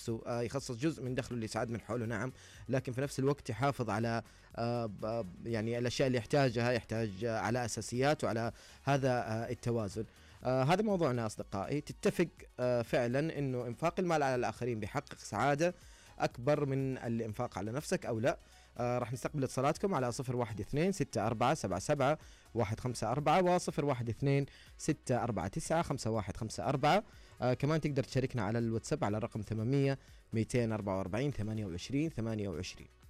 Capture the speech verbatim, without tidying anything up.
نفسه آه يخصص جزء من دخله اللي يساعد من حوله، نعم، لكن في نفس الوقت يحافظ على آه يعني الأشياء اللي يحتاجها، يحتاج على أساسيات وعلى هذا آه التوازن. آه هذا موضوعنا أصدقائي. تتفق آه فعلا أنه إنفاق المال على الآخرين بيحقق سعادة أكبر من الإنفاق على نفسك أو لا؟ آه راح نستقبل اتصالاتكم على صفر واحد اثنين ستة أربعة سبعة سبعة واحد خمسة أربعة وصفر واحد اثنين ستة أربعة تسعة خمسة واحد خمسة أربعة. آه كمان تقدر تشاركنا على الواتساب على الرقم ثمانمية مئتين وأربعة وأربعين ثمانية وعشرين ثمانية وعشرين.